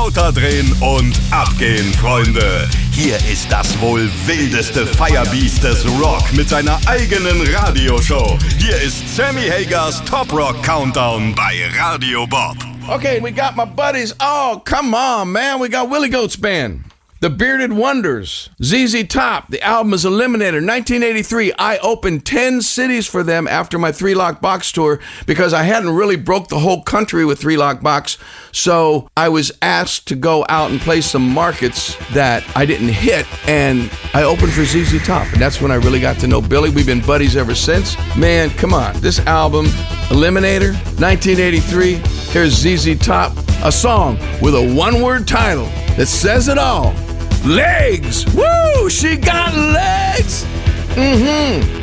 Lauter drehen und abgehen, Freunde. Hier ist das wohl wildeste Firebeast des Rock mit seiner eigenen Radioshow. Hier ist Sammy Hagers Top Rock Countdown bei Radio Bob. Okay, we got my buddies. Oh, come on, man. We got Willie Goats Band. The Bearded Wonders, ZZ Top. The album is Eliminator, 1983. I opened 10 cities for them after my Three Lock Box tour because I hadn't really broke the whole country with Three Lock Box. So I was asked to go out and play some markets that I didn't hit, and I opened for ZZ Top. And that's when I really got to know Billy. We've been buddies ever since. Man, come on. This album, Eliminator, 1983. Here's ZZ Top, a song with a one-word title that says it all. Legs! Woo! She got legs! Mm-hmm.